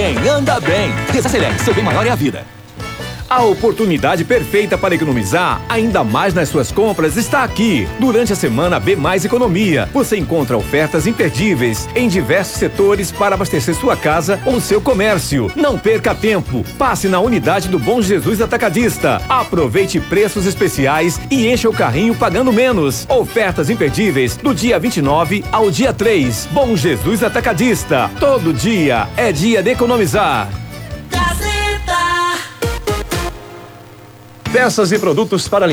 bem, anda bem. Desacelere, seu bem maior é a vida. A oportunidade perfeita para economizar ainda mais nas suas compras está aqui. Durante a semana B Mais Economia, você encontra ofertas imperdíveis em diversos setores para abastecer sua casa ou seu comércio. Não perca tempo. Passe na unidade do Bom Jesus Atacadista. Aproveite preços especiais e encha o carrinho pagando menos. Ofertas imperdíveis do dia 29 ao dia 3. Bom Jesus Atacadista. Todo dia é dia de economizar. Peças e produtos para